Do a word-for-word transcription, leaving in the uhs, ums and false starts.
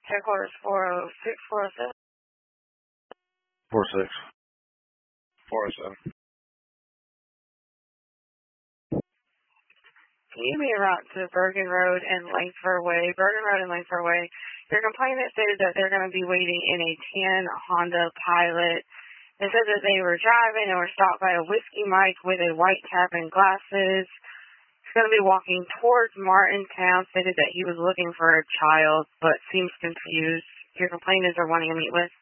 Headquarters four oh six, four oh seven. four oh six. four oh seven. Can you be route to Bergen Road and Langford Way? Bergen Road and Langford Way. Your complainant stated that they're going to be waiting in a tan Honda Pilot. They said that they were driving and were stopped by a whiskey Mike with a white cap and glasses. He's going to be walking towards Martintown. Stated that he was looking for a child, but seems confused. Your complainants are wanting to meet with?